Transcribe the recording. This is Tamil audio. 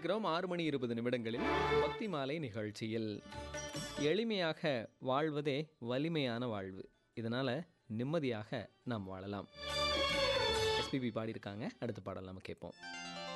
இணைந்திருக்கிறோம் 6 மணி 20 நிமிடங்களில் பக்தி மாலை நிகழ்ச்சியில். எளிமையாக வாழ்வதே வலிமையான வாழ்வு. இதனால் நிம்மதியாக நாம் வாழலாம். எஸ்பிபி பாடியிருக்காங்க. அடுத்த பாடல் நம்ம கேட்போம்.